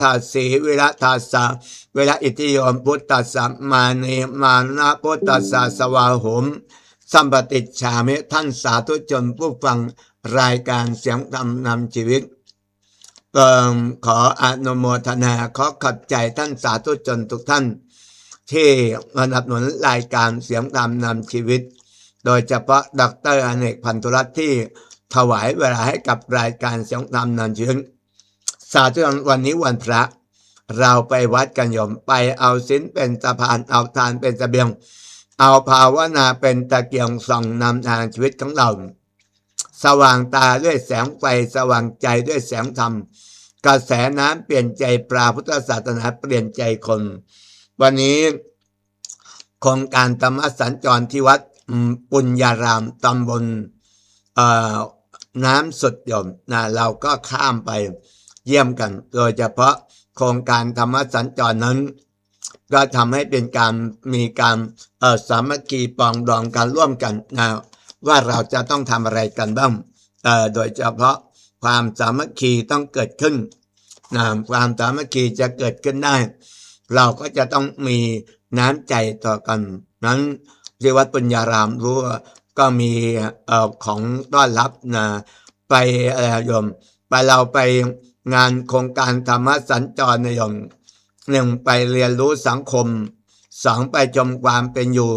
ทาสีวิระทาสะเวระอิติโยมพุทธัสสะมาเนมานะพุทธัสสะสวาหุมสัมปติชามิท่านสาธุชนผู้ฟังรายการเสียงธรรมนำชีวิตขออนุโมทนาขอขอบใจท่านสาธุชนทุกท่านที่สนับสนุนรายการเสียงธรรมนำชีวิตโดยเฉพาะดร.อเนกพันธุรัตน์ที่ถวายเวลาให้กับรายการเสียงธรรมนำชีวิตสาธุชนวันนี้วันพระเราไปวัดกันโยมไปเอาศีลเป็นสะพานเอาทานเป็นเสบียงเอาภาวนาเป็นตะเกียงส่องนำทางชีวิตของเราสว่างตาด้วยแสงไฟสว่างใจด้วยแสงธรรมกระแสน้ำเปลี่ยนใจปลาพุทธศาสนาเปลี่ยนใจคนวันนี้โครงการธรรมสัญจรที่วัดปุญญารามตำบลน้ำสุดยมเราก็ข้ามไปเยี่ยมกันโดยเฉพาะโครงการธรรมสัญจรนั้นก็ทำให้เป็นการมีการสามัคคีปองดองกันร่วมกันว่าเราจะต้องทำอะไรกันบ้างโดยเฉพาะความสามัคคีต้องเกิดขึ้นความสามัคคีจะเกิดขึ้นได้เราก็จะต้องมีน้ำใจต่อกันนั้นที่วัดปุญญารามรู้ก็มีของต้อนรับไปโยมไปเราไปงานโครงการธรรมสัญจรโยม1ไปเรียนรู้สังคม2ไปชมความเป็นอยู่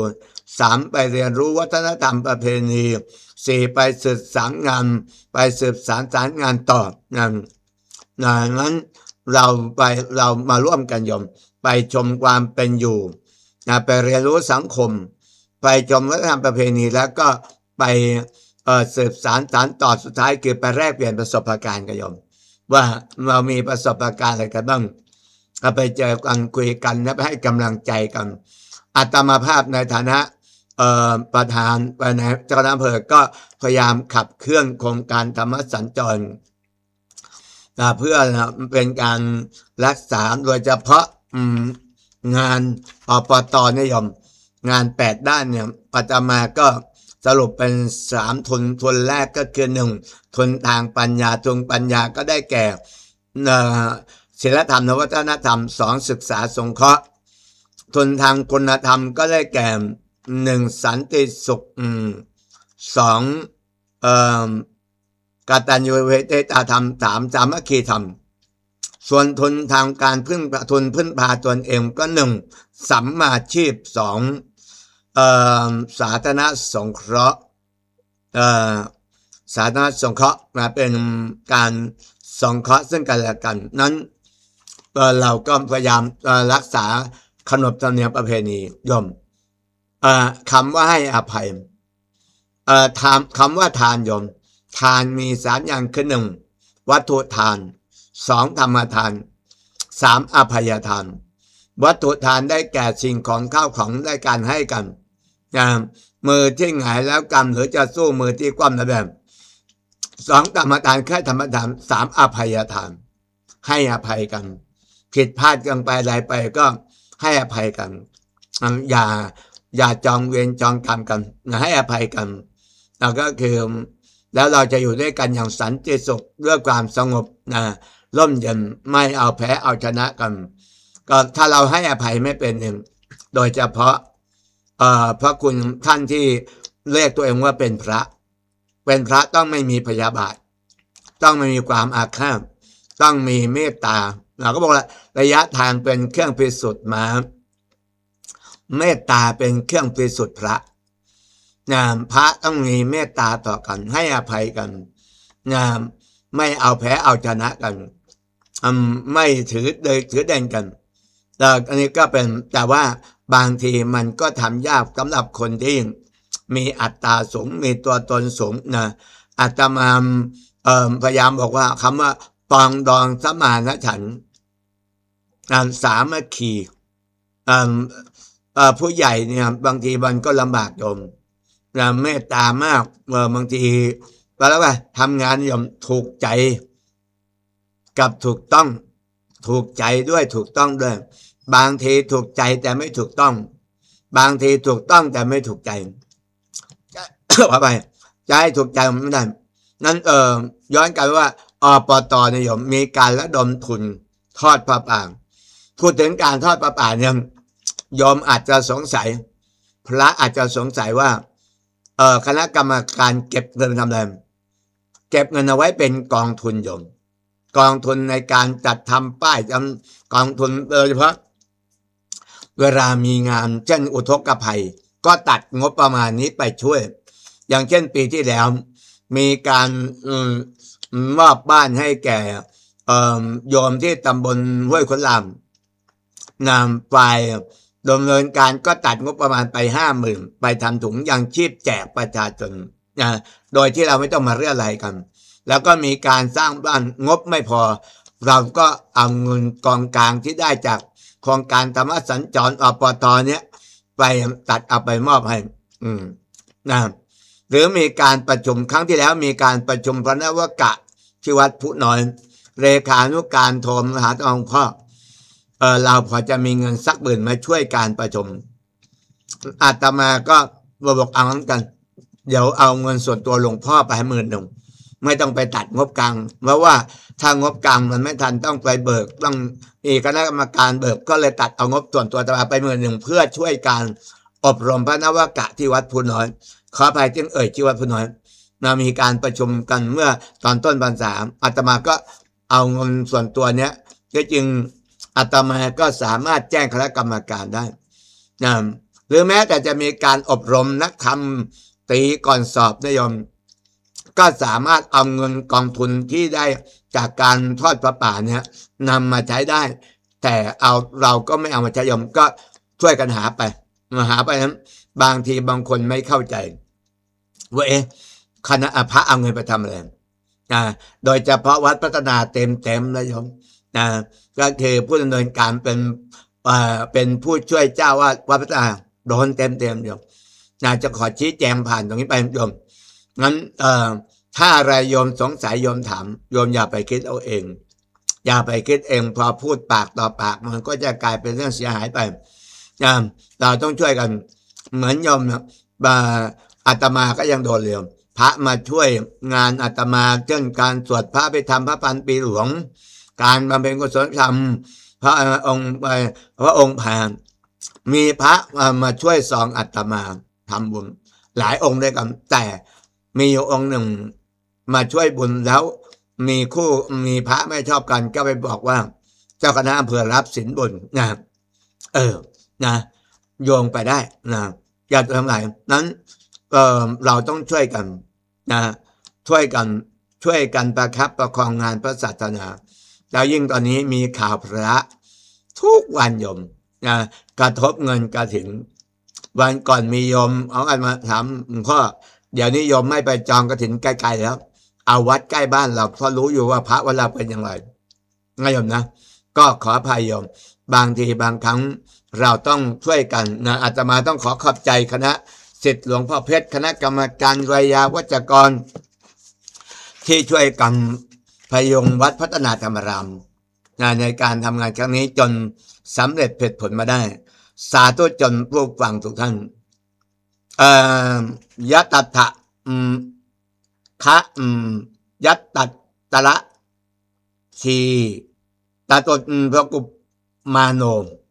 3ไปเรียนรู้วัฒนธรรมประเพณี4ไปสืบสานงานไปสืบสานงานต่อนั้นเรามาร่วมกันโยมไปชมความเป็นอยู่ไปเรียนรู้สังคมไปชมวัฒนธรรมประเพณีแล้วก็ไปสืบสานต่อสุดท้ายคือไปแลกเปลี่ยนประสบการณ์กันโยมว่าเรามีประสบการณ์อะไรกันบ้างก็ไปเจอกันคุยกันและไปให้กำลังใจกันอาตมาภาพในฐานะประธานเจ้าคณะอำเภอก็พยายามขับเคลื่อนโครงการธรรมสัญจรเพื่อเป็นการรักษาโดยเฉพาะงานปตนิยมงาน8ด้านเนี่ยอาตมาก็สรุปเป็น3ทุนแรกก็คือ1ทุนทางปัญญาทุนปัญญาก็ได้แก่ศีลธรรมวัฒนธรรม2ศึกษาสงเคราะห์ทุนทางคุณธรรมก็ได้แก่1สันติสุข2กตัญญูเวทิตาธรรม3สามัคคีธรรมส่วนทุนทางการพึ่งพาตนเองก็1สัมมาชีพ2สาธารณสงเคราะห์สาธารณสงเคราะห์เป็นการสงเคราะห์ซึ่งกันและกันนั้นเราก็พยายามรักษาขนบธรรมเนียมประเพณีโยมคำว่าให้อภัยคำว่าทานโยมทานมี3อย่างคือ1วัตถุทาน2ธรรมทาน3อภัยทานวัตถุทานได้แก่สิ่งของข้าวของได้การให้กันมือที่หงายแล้วกำหรือจะสู้มือที่คว่ำนะแบบ2ธรรมทานแค่ธรรมทาน3อภัยทานให้อภัยกันผิดพลาดกันไปใดไปก็ให้อภัยกันอย่าจองเวรจองกรรมกันให้อภัยกันเราก็คือแล้วเราจะอยู่ด้วยกันอย่างสันติสุขด้วยความสงบร่มเย็นไม่เอาแพ้เอาชนะกันก็ถ้าเราให้อภัยไม่เป็นเองโดยเฉพาะพระคุณท่านที่เรียกตัวเองว่าเป็นพระต้องไม่มีพยาบาทต้องไม่มีความอาฆาตต้องมีเมตตาเราก็บอกว่าระยะทางเป็นเครื่องพิสูจน์มาเมตตาเป็นเครื่องพิสูจน์พระพระต้องมีเมตตาต่อกันให้อภัยกันไม่เอาแพ้เอาชนะกันไม่ถือเด่นกันแต่อันนี้ก็เป็นแต่ว่าบางทีมันก็ทำยากสำหรับคนที่มีอัตตาสูงมีตัวตนสูงอาตมาพยายามบอกว่าคำว่าปองดองสมานฉันท์สามัคคีผู้ใหญ่เนี่ยบางทีมันก็ลำบากโยมเมตตามากบางทีแล้วว่าทำงานโยมถูกใจกับถูกต้องถูกใจด้วยถูกต้องด้วยบางทีถูกใจแต่ไม่ถูกต้องบางทีถูกต้องแต่ไม่ถูกใจว่าไปจะให้ถูกใจไม่ได้นั้นย้อนกลับว่าปตนิยมมีการระดมทุนทอดผ้าป่าพูดถึงการทอดผ้าป่าเนี่ยโยมอาจจะสงสัยพระอาจจะสงสัยว่าคณะกรรมการเก็บเงินทำอะไรเก็บเงินเอาไว้เป็นกองทุนโยมกองทุนในการจัดทำป้ายกองทุนโดยเฉพาะเวลามีงานเช่นอุทกภัยก็ตัดงบประมาณนี้ไปช่วยอย่างเช่นปีที่แล้วมีการมอบบ้านให้แก่โยมที่ตำบลห้วยขนลามนำไปดำเนินการก็ตัดงบประมาณไป50,000ไปทำถุงยังชีพแจกประชาชนโดยที่เราไม่ต้องมาเรียอะไรกันแล้วก็มีการสร้างบ้านงบไม่พอเราก็เอาเงินกองกลางที่ได้จากโครงการธรรมสัญจรอปตเนี้ยไปตัดเอาไปมอบให้นะหรือมีการประชุมครั้งที่แล้วมีการประชุมพระนวกะที่วัดพุน้อยเลขานุการโทรมาหาหลวงพ่อเราพอจะมีเงินสักหมื่นมาช่วยการประชุมอาตมาก็บอกเอางั้นกันเดี๋ยวเอาเงินส่วนตัวหลวงพ่อไปให้10,000ไม่ต้องไปตัดงบกลางเพราะว่าถ้างบกลางมันไม่ทันต้องไปเบิกต้องคณะกรรมการเบิกก็เลยตัดเอางบส่วนตัวไป10,000เพื่อช่วยการอบรมพระนวกะที่วัดพุน้อยขออภัยที่ที่วัดพุน้อยมีการประชุมกันเมื่อตอนต้นพรรษาอาตมาก็เอาเงินส่วนตัวเนี้ยก็จึงอาตมาก็สามารถแจ้งคณะกรรมการได้นะหรือแม้แต่จะมีการอบรมนักธรรมตีก่อนสอบนิยมก็สามารถเอาเงินกองทุนที่ได้จากการทอดพระป่าเนี่ยนำมาใช้ได้แต่เราก็ไม่เอามาใช้โยมก็ช่วยกันหาไปนั้นบางทีบางคนไม่เข้าใจว่าคณะพระเอาเงินไปทำอะไรโดยเฉพาะวัดพัฒนาเต็มนะโยมก็คือผู้ดำเนินการเป็นผู้ช่วยเจ้าวัดพัฒนาโดนเต็มโยมจะขอชี้แจงผ่านตรงนี้ไปโยมงั้นถ้าอะไรโยมสงสัยโยมถามโยมอย่าไปคิดเอาเองพอพูดปากต่อปากมันก็จะกลายเป็นเรื่องเสียหายไปเราต้องช่วยกันเหมือนโยมอาตมาก็ยังโดนเรียมพระมาช่วยงานอาตมาเช่นการสวดพระไปทำพระพันปีหลวงการบำเพ็ญกุศลธรรมพระองค์ผ่านมีพระมาช่วยซองอาตมาทำบุญหลายองค์ด้วยกันแต่มีองค์หนึ่งมาช่วยบุญแล้วมีพระไม่ชอบกันก็ไปบอกว่าเจ้าคณะอำเภอรับสินบนนะโยงไปได้นะอย่าทำไรนั้นเราต้องช่วยกันนะช่วยกันประคับประคองงานพระศาสนาแล้วยิ่งตอนนี้มีข่าวพระทุกวันโยมนะกระทบเงินกระถิ่นวันก่อนมีโยมเอากันมาถามหลวงพ่อเดี๋ยวนี้โยมไม่ไปจองกระถิ่นใกล้ๆแล้วเอาวัดใกล้บ้านเราเพราะรู้อยู่ว่าพระวันเราเป็นอย่างไรนะโยมนะก็ขออภัยโยมบางทีบางครั้งเราต้องช่วยกันนะอาตมาต้องขอขอบใจคณะศิษย์หลวงพ่อเพชรคณะกรรมการวิยาวัจกรที่ช่วยกันพยุงวัดพัฒนาธรรมารามในการทำงานครั้งนี้จนสำเร็จผลมาได้สาธุจนผู้ฟังทุกท่านยัตถะคะยัตตระชีตาตนพระกุมาโน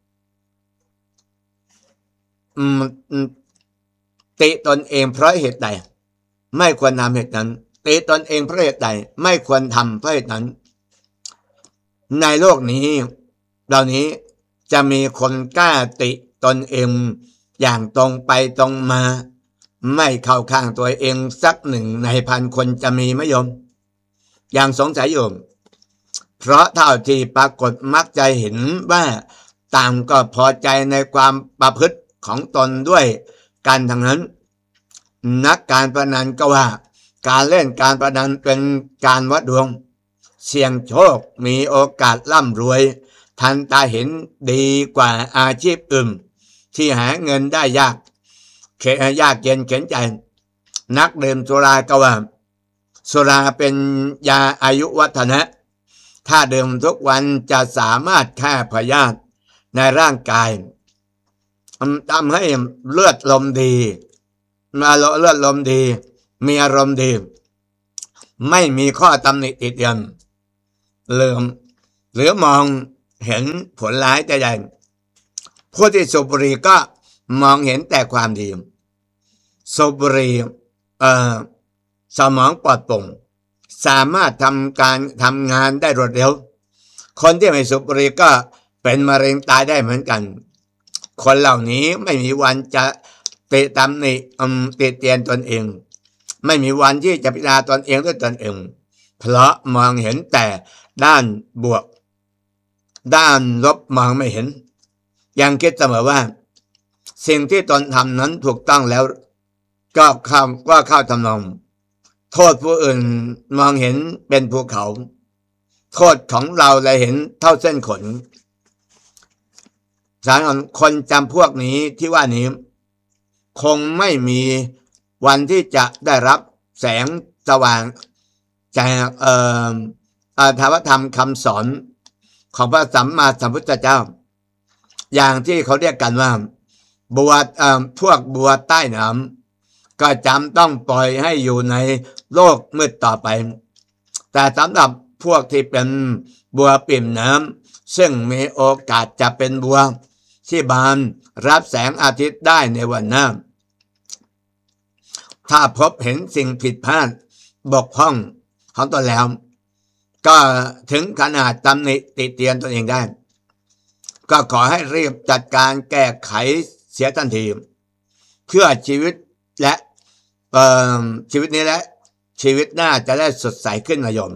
ติตนเองเพราะเหตุใดไม่ควรทำเหตุนั้นติตนเองเพราะเหตุใดไม่ควรทำเพราะเหตุนั้นในโลกนี้เหล่านี้จะมีคนกล้าติตนเองอย่างตรงไปตรงมาไม่เข้าข้างตัวเองสักหนึ่งใน1,000 คนจะมีไหมโยมอย่างสงสัยโยมเพราะเท่าที่ปรากฏมักจะเห็นว่าต่างก็พอใจในความประพฤติของตนด้วยกันทั้งนั้นนักการพนันก็ว่าการเล่นการพนันเป็นการวัดดวงเสี่ยงโชคมีโอกาสร่ำรวยทันตาเห็นดีกว่าอาชีพอื่นที่หาเงินได้ยากเย็นเข็นใจนักดื่มสุราก็ว่าสุราเป็นยาอายุวัฒนะถ้าดื่มทุกวันจะสามารถฆ่าพยาธิในร่างกายทำให้เลือดลมดีมีอารมณ์ดีไม่มีข้อตำหนิติเตียนหรือมองเห็นผลร้ายแต่ใดผู้ที่สูบบุหรี่ก็มองเห็นแต่ความดีสูบบุหรี่สมองปลอดโปร่งสามารถทำงานได้รวดเร็วคนที่ไม่สูบบุหรี่ก็เป็นมะเร็งตายได้เหมือนกันคนเหล่านี้ไม่มีวันจะติตำหนิติเตียนตนเองไม่มีวันที่จะพิจารณาตนเองด้วยตนเองเพราะมองเห็นแต่ด้านบวกด้านลบมองไม่เห็นยังคิดเสมอว่าสิ่งที่ตนทำนั้นถูกต้องแล้วก็เข้าทำนองโทษผู้อื่นมองเห็นเป็นภูเขาโทษของเราเลยเห็นเท่าเส้นขนฉะนั้นคนจำพวกนี้ที่ว่านี้คงไม่มีวันที่จะได้รับแสงสว่างจากธรรมธรรมคำสอนของพระสัมมาสัมพุทธเจ้าอย่างที่เขาเรียกกันว่าบัวพวกบัวใต้น้ำก็จำต้องปล่อยให้อยู่ในโลกมืดต่อไปแต่สำหรับพวกที่เป็นบัวปิ่มน้ำซึ่งมีโอกาสจะเป็นบัวที่บานรับแสงอาทิตย์ได้ในวันหน้าถ้าพบเห็นสิ่งผิดพลาดบกพร่องของตนแล้วก็ถึงขนาดตำหนิติเตียนตนเองได้ก็ขอให้รีบจัดการแก้ไขเสียทันทีเพื่อชีวิตและชีวิตนี้และชีวิตหน้าจะได้สดใสขึ้นนะโยม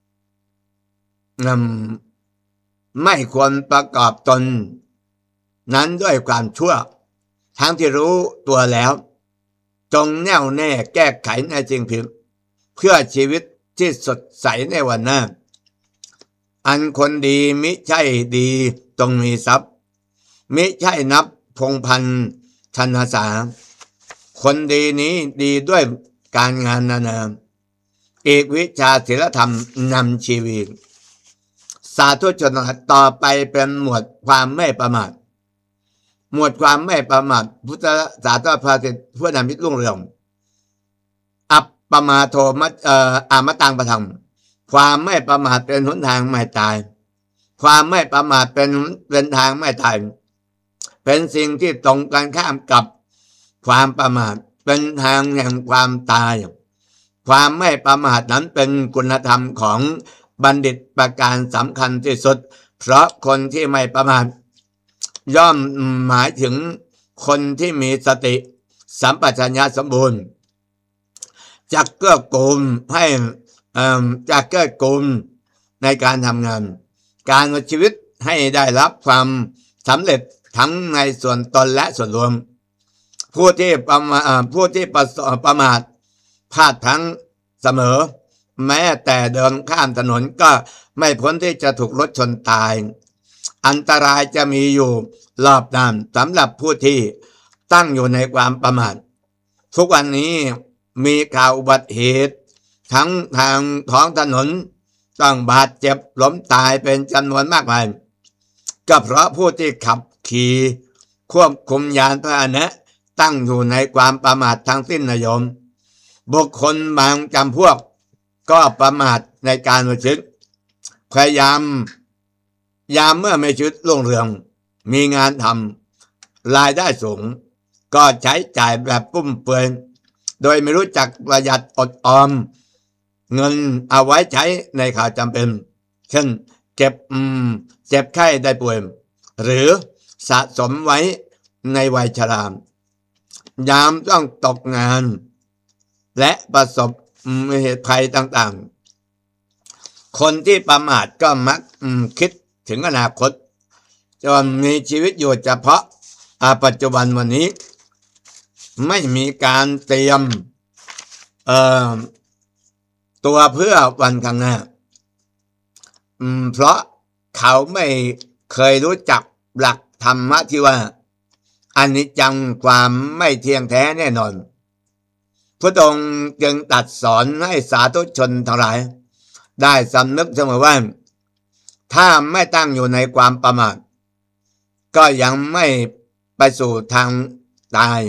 ไม่ควรประกอบตนนั้นด้วยความชั่วทั้งที่รู้ตัวแล้วจงแน่วแน่แก้ไขในสิ่งผิดเพื่อชีวิตที่สดใสในวันหน้าอันคนดีมิใช่ดีต้องมีทรัพย์มิใช่นับพงพันชนสาคนดีนี้ดีด้วยการงานนานาอีกวิชาศีลธรรมนำชีวิตสาธุชนต่อไปเป็นหมวดความไม่ประมาทหมวดความไม่ประมาทพุทธศาสนาภาษิตเพื่อนำมิตรรุ่งเรืองอัปปมาโทมัตอามตังปะทังความไม่ประมาทเป็นหนทางไม่ตายความไม่ประมาทเป็นทางไม่ตายเป็นสิ่งที่ตรงกันข้ามกับความประมาทเป็นทางแห่งความตายความไม่ประมาทนั้นเป็นคุณธรรมของบัณฑิตประการสำคัญที่สุดเพราะคนที่ไม่ประมาทย่อมหมายถึงคนที่มีสติสัมปชัญญะสมบูรณ์จะเกื้อกูลให้จะเกื้อกูลในการทำงานการเอาชีวิตให้ได้รับความสำเร็จทั้งในส่วนตนและส่วนรวมผู้ที่ประมาทพลาดพลั้งเสมอแม้แต่เดินข้ามถนนก็ไม่พ้นที่จะถูกรถชนตายอันตรายจะมีอยู่รอบด้านสำหรับผู้ที่ตั้งอยู่ในความประมาททุกวันนี้มีข่าวอุบัติเหตุทั้งทางท้องถนนต้องบาดเจ็บล้มตายเป็นจำนวนมากมายก็เพราะผู้ที่ขับขี่ควบคุมยานพาหนะตั้งอยู่ในความประมาททั้งสิ้นนะโยมบุคคลบางจำพวกก็ประมาทในการประพฤติพยายามเมื่อไม่ชีวิตรุ่งเรืองมีงานทำรายได้สูงก็ใช้จ่ายแบบฟุ่มเฟือยโดยไม่รู้จักประหยัดอดออมเงินเอาไว้ใช้ในข่าวจำเป็นเช่นเจ็บไข้ได้ป่วยหรือสะสมไว้ในวัยชรายามต้องตกงานและประสบเหตุภัยต่างๆคนที่ประมาทก็มักคิดถึงอนาคตจนมีชีวิตอยู่เฉพาะปัจจุบันวันนี้ไม่มีการเตรียมตัวเพื่อวันข้างหน้าเพราะเขาไม่เคยรู้จักหลักธรรมะที่ว่าอนิจจังความไม่เที่ยงแท้แน่นอนพระองค์จึงตรัสสอนให้สาธุชนทั้งหลายได้สำนึกเสมอว่าถ้าไม่ตั้งอยู่ในความประมาทก็ยังไม่ไปสู่ทางตาย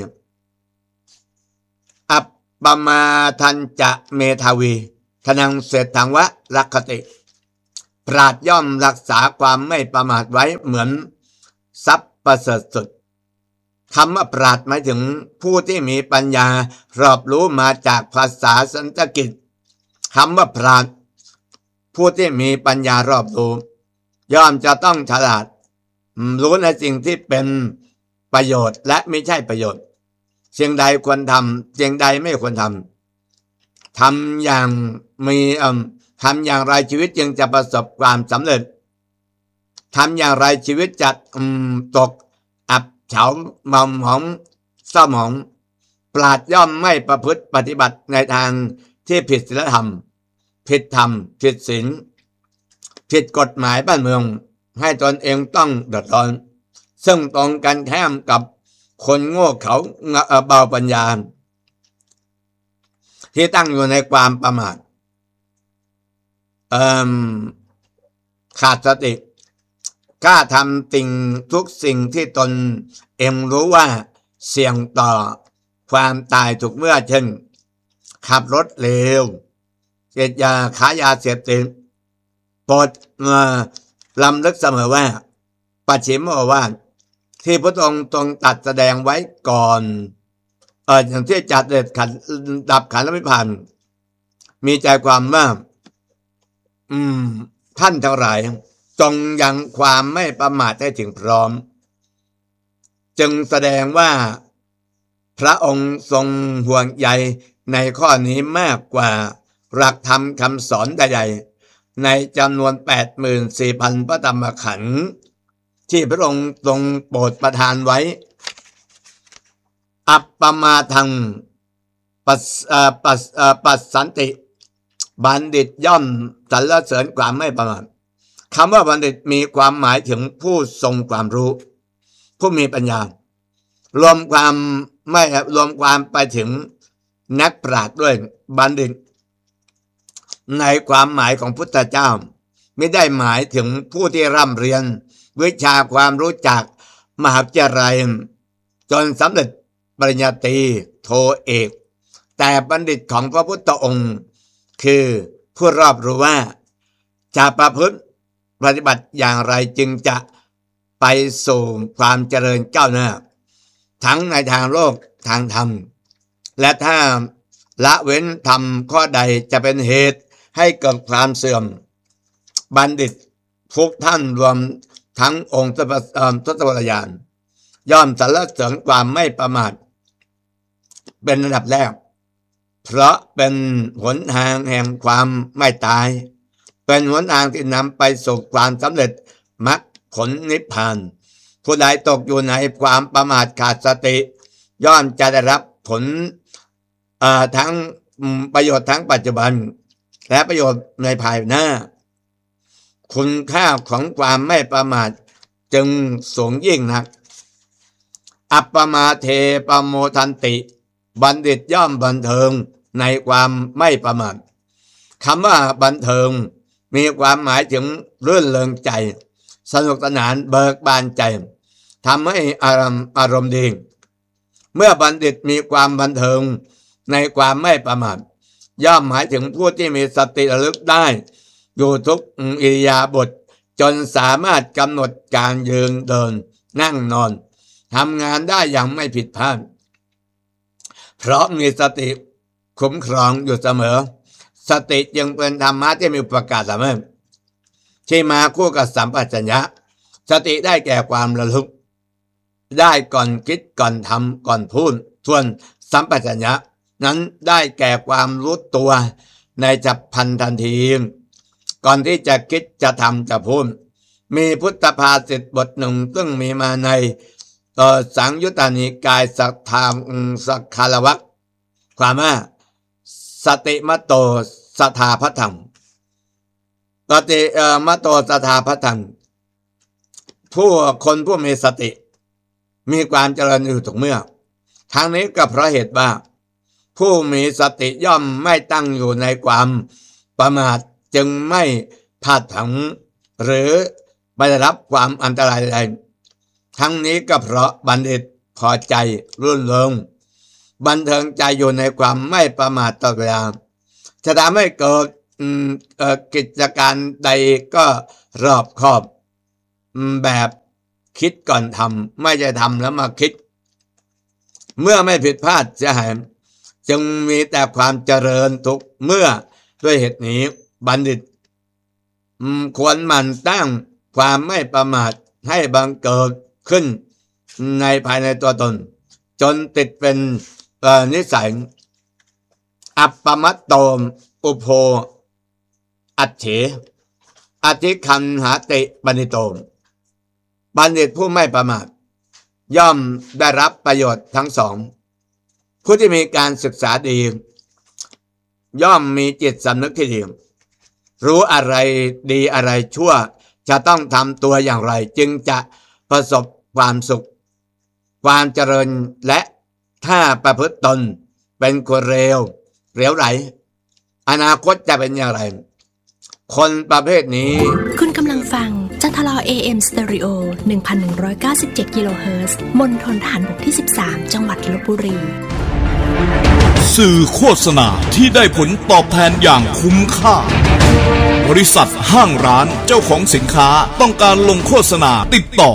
อัปปมาทันจะเมทาวีทนังเศรษฐังวะลักขติปราชญ์ย่อมรักษาความไม่ประมาทไว้เหมือนทรัพย์ประเสริฐสุดคำว่าปราชญ์หมายถึงผู้ที่มีปัญญารอบรู้มาจากภาษาสันสกฤตคำว่าปราชญ์ผู้ที่มีปัญญารอบรู้ย่อมจะต้องฉลาดรู้ในสิ่งที่เป็นประโยชน์และไม่ใช่ประโยชน์สิ่งใดควรทำสิ่งใดไม่ควรทำอย่างมีทำอย่างไรชีวิตจึงจะประสบความสำเร็จทำอย่างไรชีวิตจะตกอับเฉาเมาหมองเศร้าหมองปราชญ์ย่อมไม่ประพฤติปฏิบัติในทางที่ผิดศีลธรรมผิดธรรมผิดศีลผิดกฎหมายบ้านเมืองให้ตนเองต้องเดือดร้อนซึ่งตรงกันข้ามกับคนโง่เขาเบาปัญญาที่ตั้งอยู่ในความประมาทขาดสติกล้าทำสิ่งทุกสิ่งที่ตนเองรู้ว่าเสี่ยงต่อความตายทุกเมื่อเช่นขับรถเร็วเสพยาค้ายาเสพติดโปรดลำลึกเสมอว่าปัจฉิมโอวาทที่พระองค์ทรงตัดแสดงไว้ก่อนอย่างที่จัดเด็ดขันดับขันธ์นิพพานมีใจความว่าท่านทั้งหลายจงยังความไม่ประมาทให้ถึงพร้อมจึงแสดงว่าพระองค์ทรงห่วงใยในข้อนี้มากกว่าหลักธรรมคำสอนใดๆในจำนวน 84,000 พระธรรมขันธ์ที่พระองค์ทรงโปรดประทานไว้อัปปมาทังปัสสันติบัณฑิตย่อมสรรเสริญความไม่ประมาทคำว่าบัณฑิตมีความหมายถึงผู้ทรงความรู้ผู้มีปัญญารวมความไปถึงนักปราชญ์ด้วยบัณฑิตในความหมายของพุทธเจ้าไม่ได้หมายถึงผู้ที่ร่ำเรียนวิชาความรู้จักมหาวิทยาลัยจนสำเร็จปริญญาตรีโทเอกแต่บัณฑิตของพระพุทธองค์คือผู้รอบรู้ว่าจะประพฤติปฏิบัติอย่างไรจึงจะไปสู่ความเจริญก้าวหน้าทั้งในทางโลกทางธรรมและถ้าละเว้นธรรมข้อใดจะเป็นเหตุให้เกิดความเสื่อมบัณฑิตทุกท่านรวมทั้งองค์ทศวรยานย่อมสรรเสริญความไม่ประมาทเป็นระดับแรกเพราะเป็นหนทางแห่งความไม่ตายเป็นหนทางที่นำไปสู่ความสำเร็จมรรคผลนิพพานผู้ใดตกอยู่ในความประมาทขาดสติย่อมจะได้รับผลทั้งประโยชน์ทั้งปัจจุบันและประโยชน์ในภายหน้าคุณค่าของความไม่ประมาทจึงสูงยิ่งนักอัปปมาเทปโมทันติบัณฑิตย่อมบันเทิงในความไม่ประมาทคำว่าบันเทิงมีความหมายถึงรื่นเริงใจสนุกสนานเบิกบานใจทำให้อารมณ์ดีเมื่อบัณฑิตมีความบันเทิงในความไม่ประมาทย่อมหมายถึงผู้ที่มีสติระลึกได้อยู่ทุกอิริยาบถจนสามารถกำหนดการยืนเดินนั่งนอนทำงานได้อย่างไม่ผิดพลาดเพราะมีสติคุ้มครองอยู่เสมอสติจึงเป็นธรรมะที่มีอุปการเสมอที่มาคู่กับสัมปชัญญะสติได้แก่ความระลึกได้ก่อนคิดก่อนทำก่อนพูดส่วนสัมปชัญญะนั้นได้แก่ความรู้ตัวในฉับพลันทันทีก่อนที่จะคิดจะทำจะพูดมีพุทธภาษิตบทหนึ่งซึ่งมีมาในสังยุตตนิกายสัทธาสักคารวัคความว่าสติมโตสถาพทังสติมโตสถาพทังผู้มีสติมีความเจริญอยู่ทุกเมื่อทั้งนี้ก็เพราะเหตุว่าผู้มีสติย่อมไม่ตั้งอยู่ในความประมาทจึงไม่พลาดพลั้งหรือไม่ได้รับความอันตรายใดทั้งนี้ก็เพราะบัณฑิตพอใจรื่นเริงบันเทิงใจอยู่ในความไม่ประมาทตลอดเวลาจะทำให้เกิดกิจการใดก็รอบคอบแบบคิดก่อนทำไม่ใช่ทำแล้วมาคิดเมื่อไม่ผิดพลาดเสียหายจึงมีแต่ความเจริญทุกเมื่อด้วยเหตุนี้บัณฑิตควรหมั่นตั้งความไม่ประมาทให้บังเกิดขึ้นในภายในตัวตนจนติดเป็นนิสัยอัปปมัตโตอุโภอัจเฉอธิคันหาติปณิโตบัณฑิตผู้ไม่ประมาทย่อมได้รับประโยชน์ทั้งสองผู้ที่มีการศึกษาดีย่อมมีจิตสำนึกที่ดีรู้อะไรดีอะไรชั่วจะต้องทำตัวอย่างไรจึงจะประสบความสุขความเจริญและถ้าประพฤติตนเป็นคนเลวเหลวไหลอนาคตจะเป็นอย่างไรคนประเภทนี้คุณกำลังฟังจันทร AM Stereo 1197 กิโลเฮิรตซ์มณฑลทหารบกที่ 13 จังหวัดลพบุรีสื่อโฆษณาที่ได้ผลตอบแทนอย่างคุ้มค่าบริษัทห้างร้านเจ้าของสินค้าต้องการลงโฆษณาติดต่อ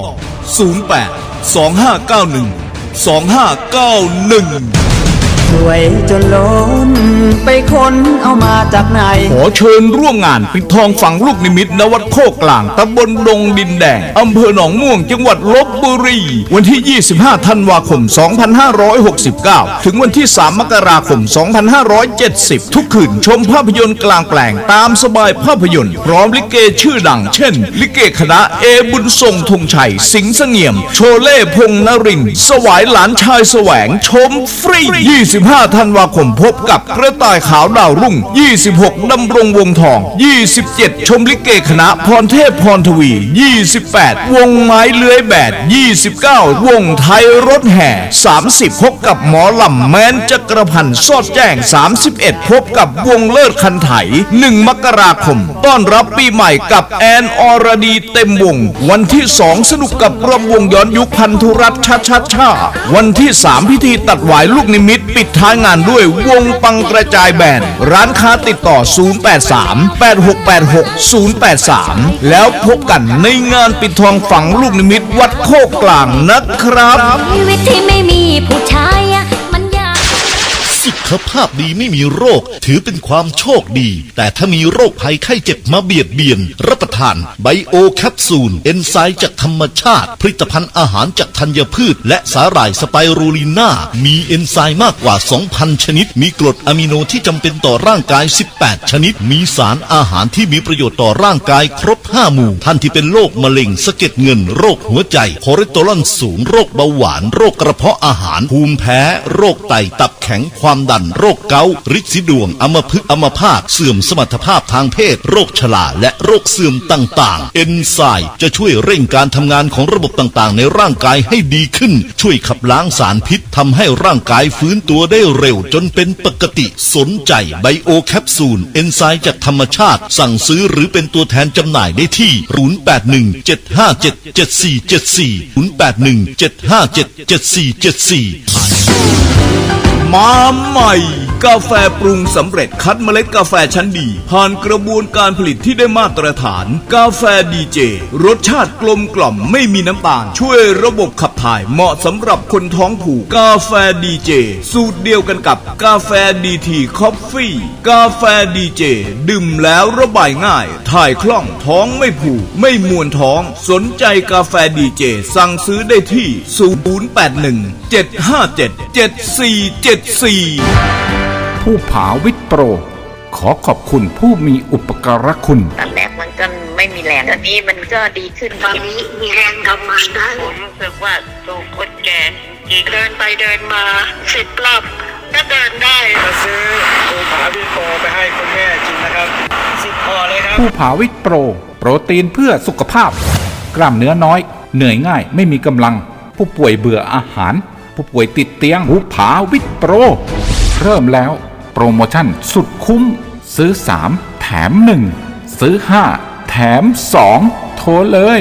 08 2591 2591 สวยจนล้นไปค้นเอามาจากไหนขอเชิญร่วมงานปิดทองฝังลูกนิมิตณวัดโคกลางตำบลดงดินแดงอำเภอหนองม่วงจังหวัดลพบุรีวันที่ 25 ธันวาคม 2569 ถึงวันที่ 3 มกราคม 2570 ทุกคืนชมภาพยนตร์กลางแปลงตามสบายภาพยนตร์พร้อมลิเกชื่อดังเช่นลิเกคณะเอบุญทรงธงชัยสิงห์เสงี่ยมโชเล่พงษ์นรินทร์สวายหลานชายแสวงชมฟรี25 ธันวาคมพบกับกระต่ายขาวดาวรุ่ง26ดำรงวงทอง27ชมลิเกคณะพรเทพพรทวี28วงไม้เลื้อยแบด29วงไทยรถแห่30พบกับหมอลำแม้นจักรพันธ์สอดแจ้ง31พบกับวงเลิศคันไถ1 มกราคมต้อนรับปีใหม่กับแอนอรดีเต็มวงวันที่2สนุกกับรำวงย้อนยุคพันธุรัตน์ชาวันที่3พิธีตัดหวายลูกนิมิตปิดท้ายงานด้วยวงปังกระจายแบนด์ร้านค้าติดต่อ0838686083แล้วพบกันในงานปิดทองฝังลูกนิมิตวัดโคกกลางนะครับชีวิตที่ไม่มีผู้ชายมันยากสุขภาพดีไม่มีโรคถือเป็นความโชคดีแต่ถ้ามีโรคภัยไข้เจ็บมาเบียดเบียนรับประทานไบโอแคปซูลเอนไซม์จากธรรมชาติผลิตภัณฑ์อาหารจากธัญพืชและสาหร่ายสไปรูลิน่ามีเอนไซม์มากกว่า 2,000 ชนิดมีกรดอะมิโนที่จำเป็นต่อร่างกาย18ชนิดมีสารอาหารที่มีประโยชน์ต่อร่างกายครบ5หมู่ท่านที่เป็นโรคมะเร็งสะเก็ดเงินโรคหัวใจคอเลสเตอรอลสูงโรคเบาหวานโรคกระเพาะอาหารภูมิแพ้โรคไตตับแข็งความดันโรคเกาต์ฤทธิ์สีดวงอัมพฤกษ์อัมพาตเสื่อมสมรรถภาพทางเพศโรคชราและโรคเสื่อมต่างๆเอนไซม์จะช่วยเร่งการทำงานของระบบต่างๆในร่างกายให้ดีขึ้นช่วยขับล้างสารพิษทำให้ร่างกายฟื้นตัวได้เร็วจนเป็นปกติสนใจไบโอแคปซูลเอนไซม์จากธรรมชาติสั่งซื้อหรือเป็นตัวแทนจำหน่ายได้ที่0817577474 มาใหม่กาแฟปรุงสำเร็จคัดเมล็ดกาแฟชั้นดีผ่านกระบวนการผลิตที่ได้มาตรฐานกาแฟดีเจรสชาติกลมกล่อมไม่มีน้ำตาลช่วยระบบขับถ่ายเหมาะสำหรับคนท้องผูกกาแฟดีเจสูตรเดียวกันกับกาแฟดีทีคอฟฟี่กาแฟดีเจดื่มแล้วระบายง่ายถ่ายคล่องท้องไม่ผูกไม่มวนท้องสนใจกาแฟดีเจสั่งซื้อได้ที่0817577474 ผู้ผาวิทย์โปรขอขอบคุณผู้มีอุปการะคุณตอนแรกมันก็ไม่มีแรงตอนนี้มันก็ดีขึ้นตอนนี้มีแรงทำงานได้ผมรู้สึกว่าตัวคนแก่อีกเดินไปเดินมา10 รอบก็เดินได้มาซื้อผู้ผาวิทย์โปรไปให้คุณแม่กินนะครับ10 ห่อเลยครับผู้ผาวิทย์โปรโปรตีนเพื่อสุขภาพกล้ามเนื้อน้อยเหนื่อยง่ายไม่มีกำลังผู้ป่วยเบื่ออาหารผู้ป่วยติดเตียงผู้ผาวิทย์โปรเริ่มแล้วโปรโมชั่นสุดคุ้มซื้อ3แถม1ซื้อ5แถม2โทรเลย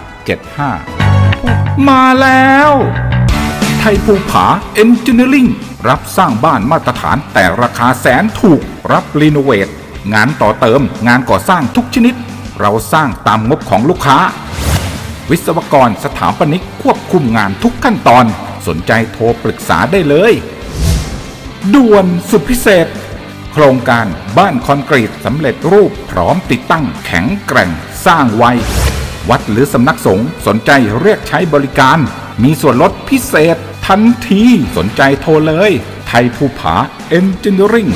0817805575มาแล้วไทยภูผาเอนจิเนียริ่งรับสร้างบ้านมาตรฐานแต่ราคาแสนถูกรับรีโนเวทงานต่อเติมงานก่อสร้างทุกชนิดเราสร้างตามงบของลูกค้าวิศวกรสถาปนิกควบคุมงานทุกขั้นตอนสนใจโทรปรึกษาได้เลยด่วนสุดพิเศษโครงการบ้านคอนกรีตสำเร็จรูปพร้อมติดตั้งแข็งแกร่งสร้างไววัดหรือสำนักสงฆ์สนใจเรียกใช้บริการมีส่วนลดพิเศษทันทีสนใจโทรเลยไทยภูผาเอนจิเนียริ่ง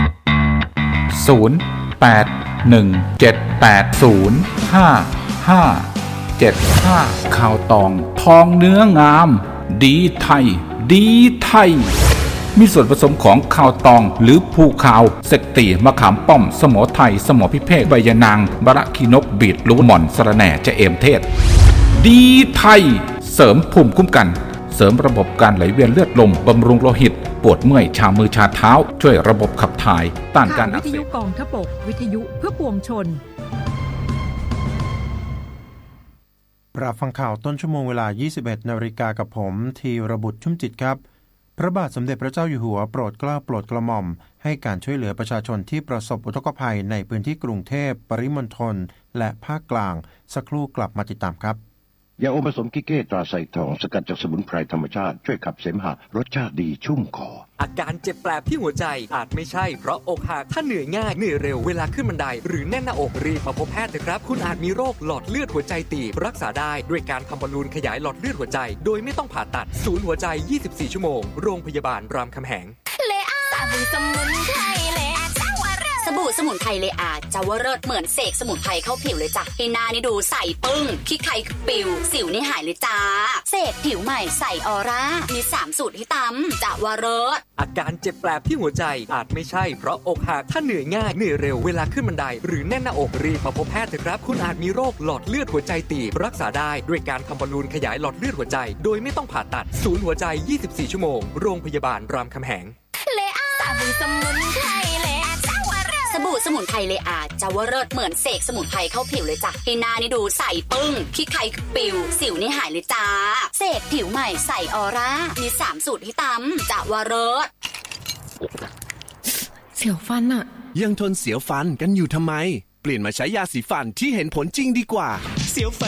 0817805575ข่าวตองทองเนื้องามดีไทยดีไทยมีส่วนผสมของข้าวตองหรือภูขาวเสกตีมะขามป้อมสมอไทยสมอพิเภกใบยะนางบะระคีนกบีดลูหม่อนสะระแหน่จะเอมเทศดีไทยเสริมภูมิคุ้มกันเสริมระบบการไหลเวียนเลือดลมบำรุงโลหิตปวดเมื่อยชามือชาเท้าช่วยระบบขับถ่ายต้านการอักเสบวิทยุกองทพบกวิทยุเพื่อปวงชนรับฟังข่าวต้นชั่วโมงเวลา 21 นาฬิกากับผมธีรบุตรชุ่มจิตครับพระบาทสมเด็จพระเจ้าอยู่หัวโปรดเกล้าโปรดกระหม่อมให้การช่วยเหลือประชาชนที่ประสบอุทกภัยในพื้นที่กรุงเทพปริมณฑลและภาคกลางสักครู่กลับมาติดตามครับยาอมผสมกิเก้ตราไซทองสกัดจากสมุนไพรธรรมชาติช่วยขับเสมหะรสชาติดีชุ่มคออาการเจ็บแปลบที่หัวใจอาจไม่ใช่เพราะอกหักถ้าเหนื่อยง่ายเหนื่อยเร็วเวลาขึ้นบันไดหรือแน่นหน้าอกรีบมาพบแพทย์เถอะครับคุณอาจมีโรคหลอดเลือดหัวใจตีบรักษาได้ด้วยการทำบอลลูนขยายหลอดเลือดหัวใจโดยไม่ต้องผ่าตัดศูนย์หัวใจ24ชั่วโมงโรงพยาบาลรามคำแหงสบู่สมุนไพรเลอาจาวเลิศเหมือนเสกสมุนไพรเข้าผิวเลยจ้ะให้หน้านี่ดูใสปึ้งขี้ไข่ปิวสิวนี่หายเลยจ้าเสกผิวใหม่ใสออร่ามี3สูตรให้ตำจาวเลิศอาการเจ็บแปลบที่หัวใจอาจไม่ใช่เพราะอกหักถ้าเหนื่อยง่ายเหนื่อยเร็วเวลาขึ้นบันไดหรือแน่นหน้าอกรีบมาพบแพทย์เถอะครับคุณอาจมีโรคหลอดเลือดหัวใจตีบรักษาได้ด้วยการทำบอลลูนขยายหลอดเลือดหัวใจโดยไม่ต้องผ่าตัดศูนย์หัวใจ24ชั่วโมงโรงพยาบาลรามคำแหงเลอาสบู่สมุนไพรเลอาสบู่สมุนไพรเลอาจาวเลิศเหมือนเสกสมุนไพรเข้าผิวเลยจ้ะให้หน้านี่ดูใสปึ้งขี้ไข่ปิวสิวนี่หายเลยจ้าเสกผิวใหม่ใสออร่ามี3สูตรให้ตำจาวเลิศเสียวฟันอะยังทนเสียวฟันกันอยู่ทำไมเปลี่ยนมาใช้ยาสีฟันที่เห็นผลจริงดีกว่าเสียวฟัน